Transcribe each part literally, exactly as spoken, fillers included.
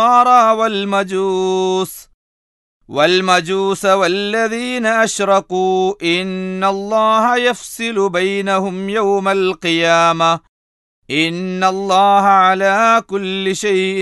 والمجوس والمجوس والذين أشركوا إن الله يفصل بينهم يوم القيامة إن الله على كل شيء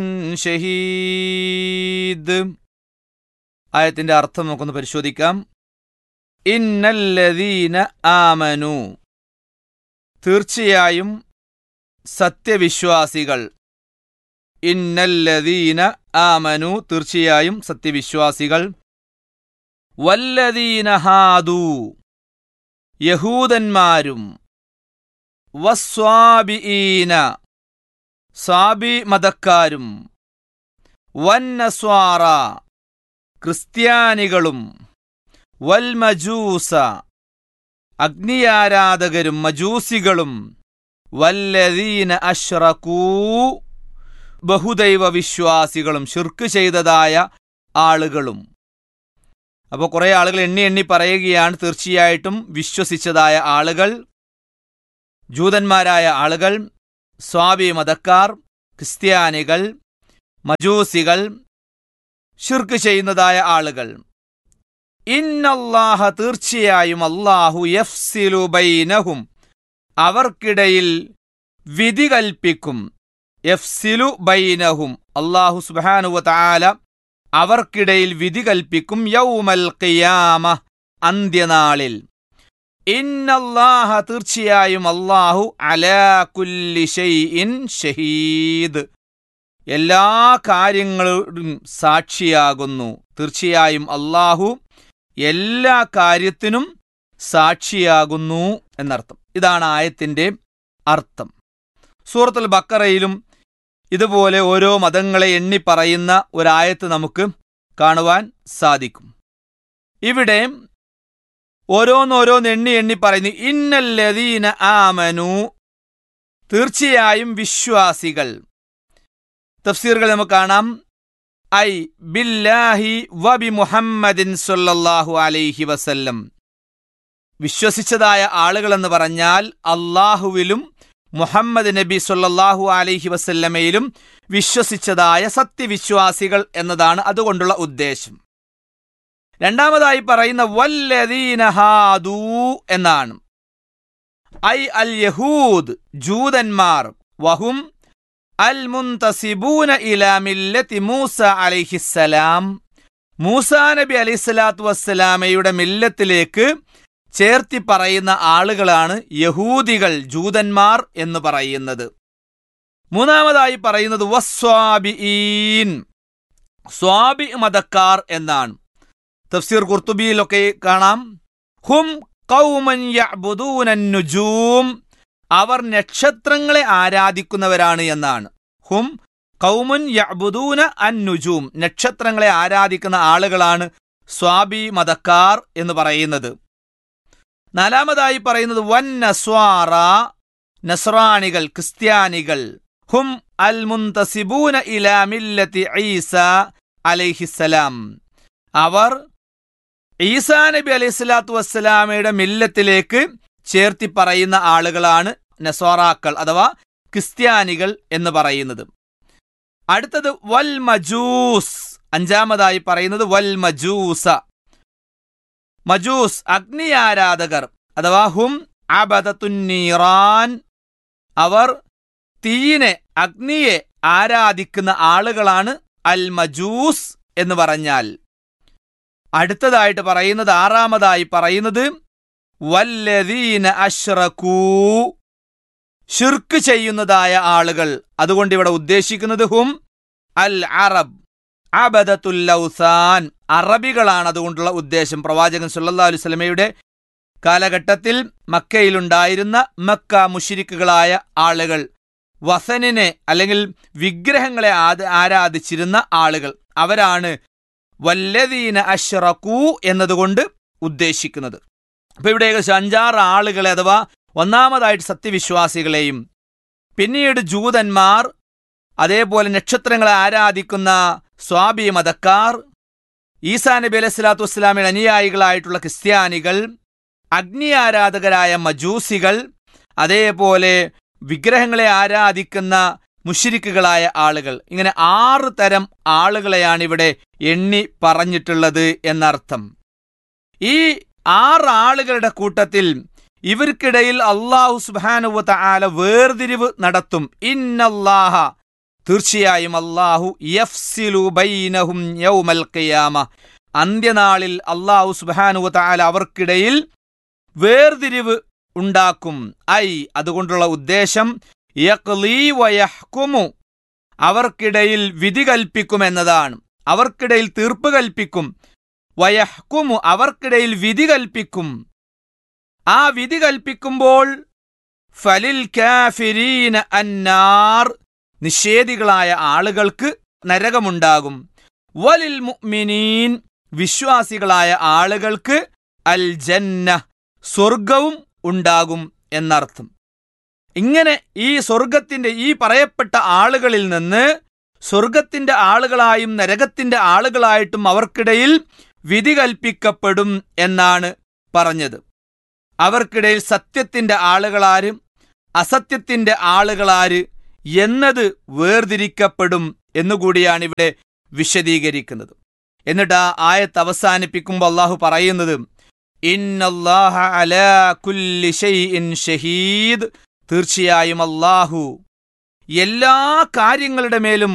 شهيد. ആയത്തിന്റെ അർത്ഥം നമുക്കൊന്ന് പരിശോധിക്കാം. ഇന്നല്ലദീന ആമനു, തീർച്ചയായും സത്യവിശ്വാസികൾ. ഇന്നല്ലദീന ആമനു, തീർച്ചയായും സത്യവിശ്വാസികൾ. വല്ലദീന ഹാദു, യഹൂദന്മാരും. വസ്വാബിഈന, സ്വാബി മതക്കാരും. വന്നസ്വാറ, ക്രിസ്ത്യാനികളും. വൽമജൂസ, അഗ്നിയാരാധകരും മജൂസികളും. വല്ലദീന അശ്റകൂ, ബഹുദൈവ വിശ്വാസികളും, ശിർക്ക് ചെയ്തതായ ആളുകളും. അപ്പോൾ കുറേ ആളുകൾ എണ്ണി എണ്ണി പറയുകയാണ് തീർച്ചയായിട്ടും വിശ്വസിച്ചതായ ആളുകൾ, ജൂതന്മാരായ ആളുകൾ, സ്വാബി മതക്കാർ, ക്രിസ്ത്യാനികൾ, മജൂസികൾ, ശിർക്ക് ചെയ്യുന്നതായ ആളുകൾ. ഇന്നല്ലാഹ, തീർച്ചയായും അല്ലാഹു, യഫ്സിലു ബൈനഹും, അവർക്കിടയിൽ വിധി കൽപ്പിക്കും. യഫ്സിലു ബൈനഹും, അല്ലാഹു സുബ്ഹാനഹു വ തആല അവർക്കിടയിൽ വിധി കൽപ്പിക്കും. യൗമൽ ഖിയാമ, അന്ത്യനാളിൽ. ഇന്നല്ലാഹ, തീർച്ചയായും അല്ലാഹു, അലാ കുല്ലി ഷൈഇൻ ഷഹീദ്, എല്ലാ കാര്യങ്ങളും സാക്ഷിയാകുന്നു. തീർച്ചയായും അല്ലാഹു എല്ലാ കാര്യത്തിനും സാക്ഷിയാകുന്നു എന്നർത്ഥം. ഇതാണ് ആയത്തിന്റെ അർത്ഥം. സൂറത്തുൽ ബഖറയിലും ഇതുപോലെ ഓരോ മതങ്ങളെ എണ്ണി പറയുന്ന ഒരായത്ത് നമുക്ക് കാണുവാൻ സാധിക്കും. ഇവിടെ ഓരോന്നോരോന്ന് എണ്ണി എണ്ണി പറയുന്നു. ഇന്നല്ലദീന ആമനു, തീർച്ചയായും വിശ്വാസികൾ. തഫ്സീറുകൾ നമുക്ക് കാണാം. ഐ ബില്ലാഹി വബി മുഹമ്മദിൻ സ്വല്ലല്ലാഹു അലൈഹി വസല്ലം, വിശ്വസിച്ചതായ ആളുകൾ എന്ന് പറഞ്ഞാൽ അല്ലാഹുവിലും മുഹമ്മദ് നബി സ്വല്ലല്ലാഹു അലൈഹി വസല്ലമയിലും വിശ്വസിച്ചതായ സത്യവിശ്വാസികൾ എന്നതാണ് അതുകൊണ്ടുള്ള ഉദ്ദേശം. രണ്ടാമതായി പറയുന്ന വല്ലദീന ഹാദൂ എന്നാണ്. ഐ അൽ യഹൂദ്, ജൂതന്മാർ. വഹും അൽ മുൻതസിബൂന ഇലാ മില്ലത്തി മൂസ അലൈഹിസ്സലാം, മൂസാ നബി അലൈഹിസ്സലാത്തു വസ്സലാമയുടെ മില്ലത്തിലേക്ക് ചേർത്തി പറയുന്ന ആളുകളാണ് യഹൂദികൾ, ജൂതന്മാർ എന്ന് പറയുന്നത്. മൂന്നാമതായി പറയുന്നത് വസ്വാബിഈൻ, സ്വാബി മതക്കാർ എന്നാണ്. തഫ്സീർ ഖുർത്തുബിയിലൊക്കെ കാണാം. ഹും ഖൗമൻ യഅ്ബുദൂനൻ നുജൂം, അവർ നക്ഷത്രങ്ങളെ ആരാധിക്കുന്നവരാണ് എന്നാണ്. ഹും ഖൗമുൻ യഅ്ബുദൂന അൻ നുജൂം, നക്ഷത്രങ്ങളെ ആരാധിക്കുന്ന ആളുകളാണ് സ്വാബി മതക്കാർ എന്ന് പറയുന്നത്. നാലാമതായി പറയുന്നത് വൻ നസ്വാറ, നസ്രാണികൾ, ക്രിസ്ത്യാനികൾ. ഹും അൽ മുൻതസിബൂന ഇലാ മില്ലത്തി ഈസ അലൈഹിസ്സലാം, അവർ ഈസാ നബി അലൈഹിസ്സലാത്തു വസ്സലാമയുടെ മില്ലത്തിലേക്ക് ചേർത്തി പറയുന്ന ആളുകളാണ് നസ്വാറാക്കൾ അഥവാ ക്രിസ്ത്യാനികൾ എന്ന് പറയുന്നത്. അടുത്തത് വൽ മജൂസ്, അഞ്ചാമതായി പറയുന്നത് വൽ മജൂസ, മജൂസ് അഗ്നി ആരാധകർ അഥവാ ഹും അബദത്തുന്നീറാൻ, അവർ തീയിനെ, അഗ്നിയെ ആരാധിക്കുന്ന ആളുകളാണ് അൽ മജൂസ് എന്ന് പറഞ്ഞാൽ. അടുത്തതായിട്ട് പറയുന്നത്, ആറാമതായി പറയുന്നത് വല്ലദീന അശ്റകൂ, ശിർക്ക് ചെയ്യുന്നതായ ആളുകൾ. അതുകൊണ്ട് ഇവിടെ ഉദ്ദേശിക്കുന്നത് ഹും അൽ അറബ് അബദത്തുൽ ഔസാൻ, അറബികളാണ് അതുകൊണ്ടുള്ള ഉദ്ദേശം. പ്രവാചകൻ സല്ലല്ലാഹു അലൈഹി വസല്ലമയുടെ കാലഘട്ടത്തിൽ മക്കയിലുണ്ടായിരുന്ന മക്ക മുശ്രിക്കുകളായ ആളുകൾ, വസനിനെ അല്ലെങ്കിൽ വിഗ്രഹങ്ങളെ ആരാധിച്ചിരുന്ന ആളുകൾ, അവരാണ് വല്ലദീന അശ്റകൂ എന്നതുകൊണ്ട് ഉദ്ദേശിക്കുന്നത്. അപ്പൊ ഇവിടെ ഏകദേശം അഞ്ചാറ് ആളുകളെ അഥവാ ഒന്നാമതായിട്ട് സത്യവിശ്വാസികളെയും പിന്നീട് ജൂതന്മാർ, അതേപോലെ നക്ഷത്രങ്ങളെ ആരാധിക്കുന്ന സ്വാബി മതക്കാർ, ഈസാ നബി അലൈഹി സ്വലാത്തു വസ്സലാമിയുടെ അനുയായികളായിട്ടുള്ള ക്രിസ്ത്യാനികൾ, അഗ്നി ആരാധകരായ മജൂസികൾ, അതേപോലെ വിഗ്രഹങ്ങളെ ആരാധിക്കുന്ന മുശ്രിക്കുകളായ ആളുകൾ. ഇങ്ങനെ ആറ് തരം ആളുകളെയാണ് ഇവിടെ എണ്ണി പറഞ്ഞിട്ടുള്ളത് എന്നർത്ഥം. ഈ ആറ് ആളുകളുടെ കൂട്ടത്തിൽ ഇവർക്കിടയിൽ അല്ലാഹു സുബ്ഹാനഹു വ തആല വേർതിരിവ് നടത്തും. ഇന്നല്ലാഹ, തീർച്ചയായും അല്ലാഹു, യഫ്സിലു ബൈനഹും യൗമൽ ഖിയാമ, അന്ത്യനാളിൽ അല്ലാഹു സുബ്ഹാനഹു വ തആല അവർക്കിടയിൽ വേർതിരിവ് ഉണ്ടാക്കും. ഐ, അതുകൊണ്ടുള്ള ഉദ്ദേശം യഖ്ലി വയഹ്കുമു, അവർക്കിടയിൽ വിധി കൽപ്പിക്കും എന്നതാണ്. അവർക്കിടയിൽ തീർപ്പ് കൽപ്പിക്കും. വയഹ്കുമു, അവർക്കിടയിൽ വിധി കൽപ്പിക്കും. ആ വിധി കൽപ്പിക്കുമ്പോൾ ഫലിൽ കാഫിരീന അന്നാർ, നിഷേധികളായ ആളുകൾക്ക് നരകമുണ്ടാകും. വലിൽ മുഅ്മിനീൻ, വിശ്വാസികളായ ആളുകൾക്ക് അൽ ജന്ന, സ്വർഗവും ഉണ്ടാകും എന്നർത്ഥം. ഇങ്ങനെ ഈ സ്വർഗത്തിന്റെ ഈ പറയപ്പെട്ട ആളുകളിൽ നിന്ന് സ്വർഗത്തിന്റെ ആളുകളായും നരകത്തിന്റെ ആളുകളായിട്ടും അവർക്കിടയിൽ വിധി കൽപ്പിക്കപ്പെടും എന്നാണ് പറഞ്ഞത്. അവർക്കിടയിൽ സത്യത്തിന്റെ ആളുകളാര്, അസത്യത്തിന്റെ ആളുകളാര് എന്നത് വേർതിരിക്കപ്പെടും എന്നുകൂടിയാണ് ഇവിടെ വിശദീകരിക്കുന്നത്. എന്നിട്ട് ആ ആയത്ത് അവസാനിപ്പിക്കുമ്പോൾ അള്ളാഹു പറയുന്നത്, ഇന്നല്ലാഹ അലാ കുല്ലി ഷൈഇൻ ഷഹീദ്, തീർച്ചയായും അല്ലാഹു എല്ലാ കാര്യങ്ങളുടെ മേലും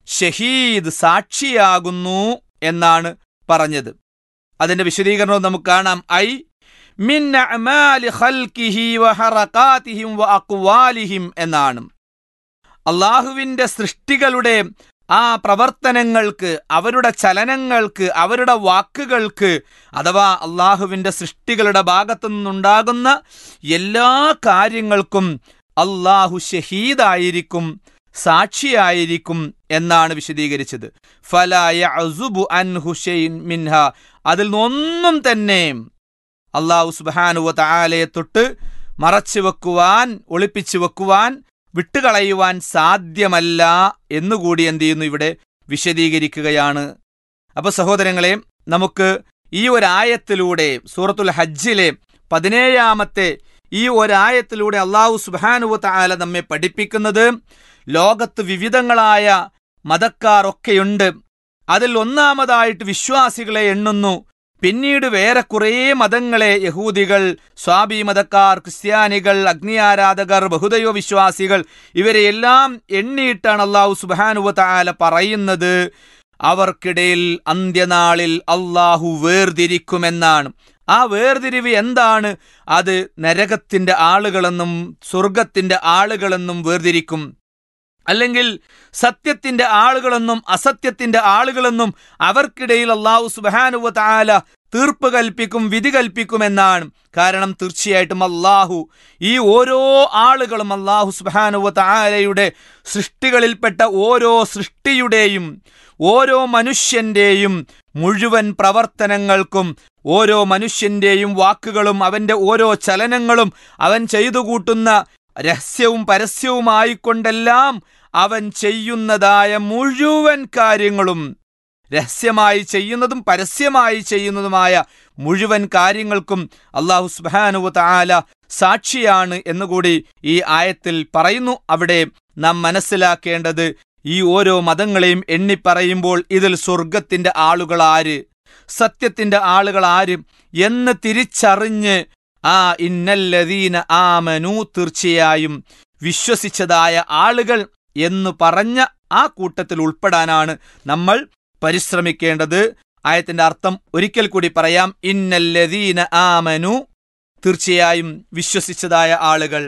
ഷഹീദ്, സാക്ഷിയാകുന്നു എന്നാണ് പറഞ്ഞത്. അതിന്റെ വിശദീകരണം നമുക്ക് കാണാം. ഐ മിൻ അഅമാലി ഖൽഖിഹി വഹറകാതിഹിം വഅഖ്വാലിഹിം എന്നാണ്. അല്ലാഹുവിന്റെ സൃഷ്ടികളുടെ ആ പ്രവർത്തനങ്ങൾക്ക്, അവരുടെ ചലനങ്ങൾക്ക്, അവരുടെ വാക്കുകൾക്ക്, അഥവാ അള്ളാഹുവിന്റെ സൃഷ്ടികളുടെ ഭാഗത്തു നിന്നുണ്ടാകുന്ന എല്ലാ കാര്യങ്ങൾക്കും അള്ളാഹു ഷഹീദായിരിക്കും, സാക്ഷിയായിരിക്കും എന്നാണ് വിശദീകരിച്ചത്. ഫലാ യഅ്സുബു അൻഹു ഷൈഉൻ മിൻഹ, അതിൽ നിന്നൊന്നും തന്നെ അള്ളാഹു സുബ്ഹാനഹു വ തആലയെ തൊട്ട് മറച്ചു വെക്കുവാൻ, ഒളിപ്പിച്ചു വെക്കുവാൻ, വിട്ടുകളയുവാൻ സാധ്യമല്ല എന്നുകൂടി എന്ത് ചെയ്യുന്നു ഇവിടെ വിശദീകരിക്കുകയാണ്. അപ്പൊ സഹോദരങ്ങളെ, നമുക്ക് ഈ ഒരായത്തിലൂടെ സൂറത്തുൽ ഹജ്ജിലെ പതിനേഴാമത്തെ ഈ ഒരായത്തിലൂടെ അല്ലാഹു സുബ്ഹാനഹു വ തആല നമ്മെ പഠിപ്പിക്കുന്നത്, ലോകത്ത് വിവിധങ്ങളായ മതക്കാർ ഒക്കെയുണ്ട്. അതിൽ ഒന്നാമതായിട്ട് വിശ്വാസികളെ എണ്ണുന്നു. പിന്നീട് വേറെ കുറേ മതങ്ങളെ, യഹൂദികൾ, സ്വാബി മതക്കാർ, ക്രിസ്ത്യാനികൾ, അഗ്നി ആരാധകർ, ബഹുദൈവ വിശ്വാസികൾ, ഇവരെയെല്ലാം എണ്ണിയിട്ടാണ് അല്ലാഹു സുബ്ഹാനഹു വ തആല പറയുന്നത്, അവർക്കിടയിൽ അന്ത്യനാളിൽ അല്ലാഹു വേർതിരിക്കുമെന്നാണ്. ആ വേർതിരിവ് എന്താണ്? അത് നരകത്തിന്റെ ആളുകളെന്നും സ്വർഗത്തിന്റെ ആളുകളെന്നും വേർതിരിക്കും. അല്ലെങ്കിൽ സത്യത്തിന്റെ ആളുകളെന്നും അസത്യത്തിന്റെ ആളുകളെന്നും അവർക്കിടയിൽ അല്ലാഹു സുബ്ഹാനഹു വ തആല തീർപ്പ് കൽപ്പിക്കും, വിധി കൽപ്പിക്കുമെന്നാണ്. കാരണം തീർച്ചയായിട്ടും അല്ലാഹു ഈ ഓരോ ആളുകളും അല്ലാഹു സുബ്ഹാനഹു വ തആലയുടെ സൃഷ്ടികളിൽപ്പെട്ട ഓരോ സൃഷ്ടിയുടെയും ഓരോ മനുഷ്യന്റെയും മുഴുവൻ പ്രവർത്തനങ്ങൾക്കും, ഓരോ മനുഷ്യന്റെയും വാക്കുകളും അവന്റെ ഓരോ ചലനങ്ങളും, അവൻ ചെയ്തു കൂട്ടുന്ന രഹസ്യവും പരസ്യവുമായിക്കൊണ്ടെല്ലാം അവൻ ചെയ്യുന്നതായ മുഴുവൻ കാര്യങ്ങളും, രഹസ്യമായി ചെയ്യുന്നതും പരസ്യമായി ചെയ്യുന്നതുമായ മുഴുവൻ കാര്യങ്ങൾക്കും അല്ലാഹു സുബ്ഹാനഹു വ തആല സാക്ഷിയാണ് എന്നുകൂടി ഈ ആയത്തിൽ പറയുന്നു. അവിടെ നാം മനസ്സിലാക്കേണ്ടത്, ഈ ഓരോ മതങ്ങളെയും എണ്ണിപ്പറയുമ്പോൾ ഇതിൽ സ്വർഗത്തിന്റെ ആളുകൾ ആര്, സത്യത്തിന്റെ ആളുകൾ ആര് എന്ന് തിരിച്ചറിഞ്ഞ്, ആ ഇന്നല്ലദീന ആമനു, തീർച്ചയായും വിശ്വസിച്ചതായ ആളുകൾ എന്ന് പറഞ്ഞ ആ കൂട്ടത്തിൽ ഉൾപ്പെടാനാണ് നമ്മൾ പരിശ്രമിക്കേണ്ടത്. ആയത്തിന്റെ അർത്ഥം ഒരിക്കൽ കൂടി പറയാം. ഇന്നല്ലദീന ആമനു, തീർച്ചയായും വിശ്വസിച്ചതായ ആളുകൾ.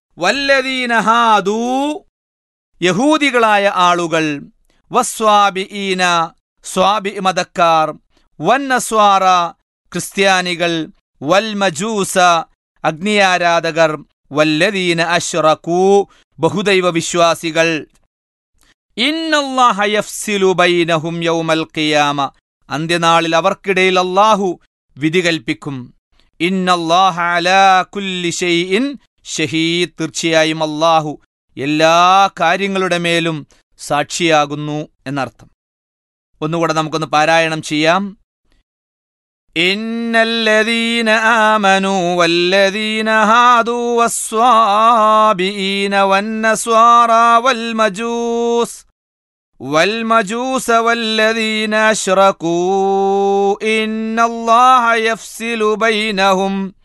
വല്ലദീന ഹാദൂ, യഹൂദികളായ ആളുകൾ. വസ്വാബിഈന, സ്വാബി മതക്കാർ. വന്നസ്വാറ, ക്രിസ്ത്യാനികൾ. വൽ മജൂസ, അഗ്നിയാരാധകർ. വല്ലദീന അശ്റകൂ, ബഹുദൈവ വിശ്വാസികൾ. ഇന്നല്ലാഹ യഫ്സിലു ബൈനഹും യൗമൽ ഖിയാമ, അന്ത്യനാളിൽ അവർക്കിടയിൽ അല്ലാഹു വിധി കൽപ്പിക്കും. ഇന്നല്ലാഹ അലാ കുല്ലി ഷൈഇൻ ഷഹീദ്, തീർച്ചയായും അല്ലാഹു എല്ലാ കാര്യങ്ങളുടെ മേലും സാക്ഷിയാകുന്നു എന്നർത്ഥം. ഒന്നുകൂടെ നമുക്കൊന്ന് പാരായണം ചെയ്യാം. ഇന്നല്ലദീന ആമനൂ വല്ലദീന ഹാദൂ വസ്വാബിഈന വന്നസ്വാറാ വൽമജൂസ് വൽമജൂസ വല്ലദീന അശ്റകൂ ഇന്നല്ലാഹ യഫ്സിലു ബൈനഹും